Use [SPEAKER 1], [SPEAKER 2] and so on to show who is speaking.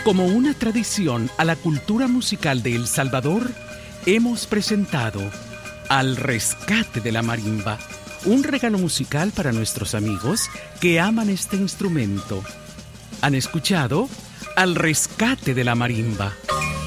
[SPEAKER 1] Como una tradición a la cultura musical de El Salvador, hemos presentado Al Rescate de la Marimba, un regalo musical para nuestros amigos que aman este instrumento. Han escuchado Al Rescate de la Marimba.